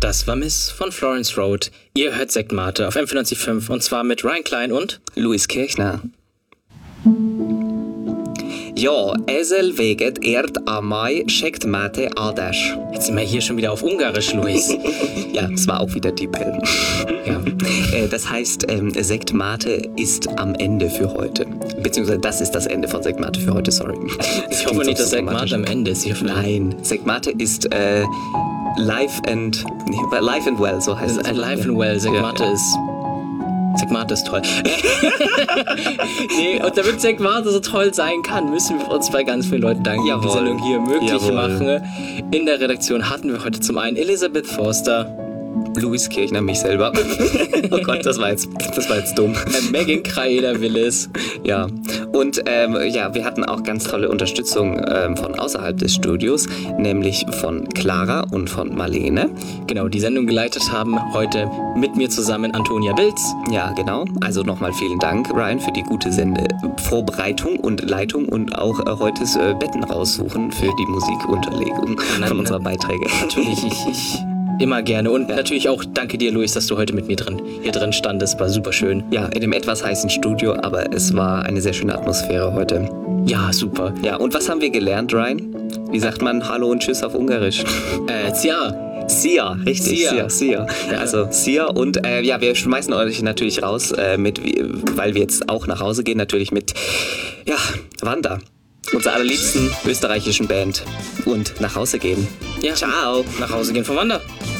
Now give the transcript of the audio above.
Das war Miss von Florence Road. Ihr hört Sektmate auf M94.5 und zwar mit Ryan Klein und Luis Kirchner. Ja, esel veget erd amai scheckt mate adash. Jetzt sind wir hier schon wieder auf Ungarisch, Luis. Ja, es war auch wieder die Pell. Ja. Das heißt, Sektmate ist am Ende für heute. Beziehungsweise das ist das Ende von Sektmate für heute, sorry. Ich hoffe nicht, dass Sektmate am Ende ist. Nein, Sektmate ist live and well, so heißt es. Live and well, Sektmate ist... Sektmate ist toll. Nee, und damit Sektmate so toll sein kann, müssen wir uns bei ganz vielen Leuten danken, die die Sendung hier möglich machen. In der Redaktion hatten wir heute zum einen Elisabeth Forster, Luis Kirchner, mich selber. Oh Gott, das war jetzt dumm. Megan Kraeder-Willis. Ja, und wir hatten auch ganz tolle Unterstützung von außerhalb des Studios, nämlich von Clara und von Marlene. Genau, die Sendung geleitet haben heute mit mir zusammen Antonia Bilz. Ja, genau. Also nochmal vielen Dank, Ryan, für die gute Vorbereitung und Leitung und auch heutes Betten raussuchen für die Musikunterlegung von unserer Beiträge. Natürlich, ich immer gerne. Und natürlich auch danke dir, Luis, dass du heute mit mir hier drin standest. War super schön. Ja, in dem etwas heißen Studio, aber es war eine sehr schöne Atmosphäre heute. Ja, super. Ja, und was haben wir gelernt, Ryan? Wie sagt man Hallo und Tschüss auf Ungarisch? Sia. Sia, richtig. Sia. Ja. Also Sia und wir schmeißen euch natürlich raus, weil wir jetzt auch nach Hause gehen, natürlich mit Wanda. Unserer allerliebsten österreichischen Band. Und nach Hause gehen. Ja. Ciao. Nach Hause gehen von Wanda.